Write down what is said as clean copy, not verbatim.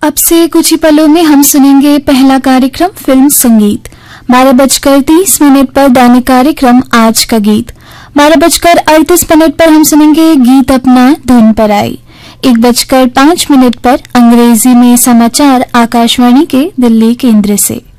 अब से कुछ ही पलों में हम सुनेंगे पहला कार्यक्रम फिल्म संगीत। 12:30 पर दैनिक कार्यक्रम आज का गीत। 12:38 पर हम सुनेंगे गीत अपना धुन पर आई। 1:05 पर अंग्रेजी में समाचार आकाशवाणी के दिल्ली केंद्र से।